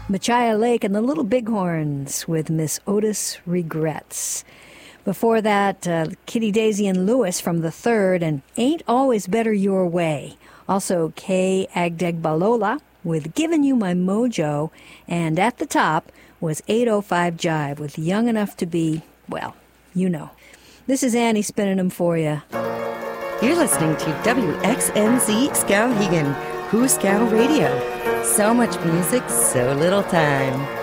Machiah Lake and the Little Bighorns with Miss Otis Regrets. Before that, Kitty Daisy and Lewis from the Third and Ain't Always Better Your Way. Also, Kay Agdegbalola with Givin' You My Mojo. And at the top was 805 Jive with Young Enough to Be, well, you know. This is Annie spinning them for you. You're listening to WXNZ Skowhegan, Who's Scow Radio. So much music, so little time.